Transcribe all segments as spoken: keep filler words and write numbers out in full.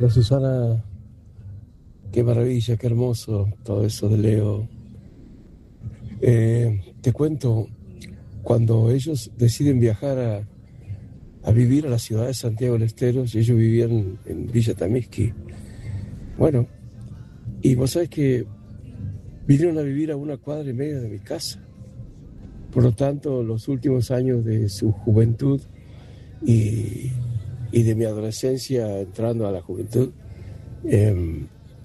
La Susana, qué maravilla, qué hermoso todo eso de Leo. Eh, te cuento, cuando ellos deciden viajar a, a vivir a la ciudad de Santiago del Estero, y ellos vivían en Villa Tamisqui. Bueno, y vos sabés que vinieron a vivir a una cuadra y media de mi casa. Por lo tanto, los últimos años de su juventud y, y de mi adolescencia entrando a la juventud, eh,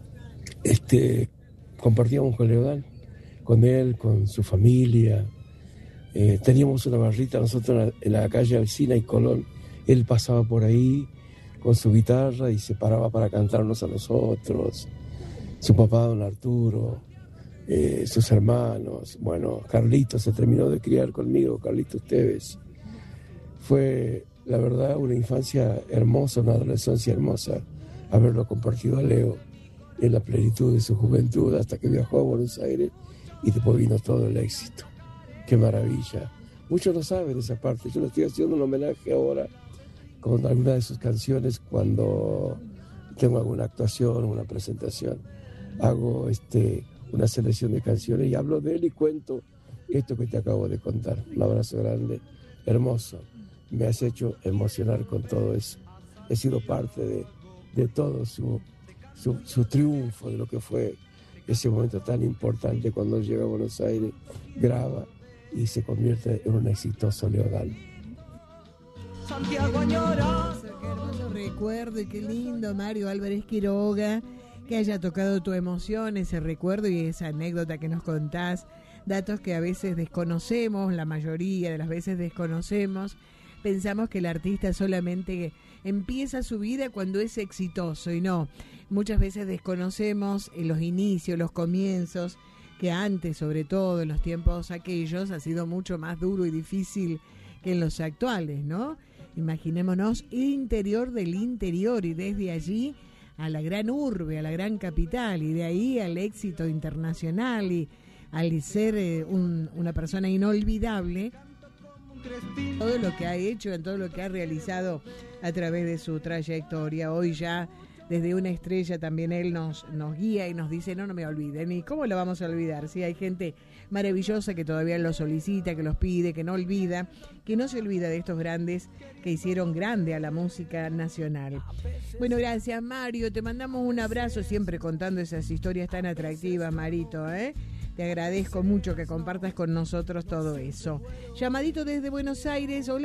este, compartíamos con Leodán, con él, con su familia. Eh, teníamos una barrita nosotros en la, en la calle Alsina y Colón. Él pasaba por ahí con su guitarra y se paraba para cantarnos a nosotros. Su papá, don Arturo, eh, sus hermanos. Bueno, Carlitos se terminó de criar conmigo, Carlitos Tevez. Fue, la verdad, una infancia hermosa, una adolescencia hermosa, haberlo compartido a Leo en la plenitud de su juventud hasta que viajó a Buenos Aires y después vino todo el éxito. ¡Qué maravilla! Muchos no saben esa parte. Yo le estoy haciendo un homenaje ahora con alguna de sus canciones cuando tengo alguna actuación, una presentación. Hago este, una selección de canciones y hablo de él y cuento esto que te acabo de contar. Un abrazo grande, hermoso. Me has hecho emocionar con todo eso. He sido parte de, de todo su, su, su triunfo, de lo que fue ese momento tan importante cuando llega a Buenos Aires, graba y se convierte en un exitoso Leodán. Santiago añora. Qué hermoso recuerdo y qué lindo, Mario Álvarez Quiroga, que haya tocado tu emoción, ese recuerdo y esa anécdota que nos contás, datos que a veces desconocemos, la mayoría de las veces desconocemos. Pensamos que el artista solamente empieza su vida cuando es exitoso y no, muchas veces desconocemos los inicios, los comienzos, que antes, sobre todo en los tiempos aquellos, ha sido mucho más duro y difícil que en los actuales, ¿no? Imaginémonos interior del interior y desde allí a la gran urbe, a la gran capital y de ahí al éxito internacional y al ser eh, un, una persona inolvidable, todo lo que ha hecho, en todo lo que ha realizado a través de su trayectoria. Hoy ya desde una estrella también él nos, nos guía y nos dice no, no me olviden. ¿Y cómo lo vamos a olvidar? Si hay gente maravillosa que todavía lo solicita, que los pide, que no olvida, que no se olvida de estos grandes que hicieron grande a la música nacional. Bueno, gracias Mario, te mandamos un abrazo siempre contando esas historias tan atractivas, Marito, ¿eh? Te agradezco mucho que compartas con nosotros todo eso. Llamadito desde Buenos Aires, hola.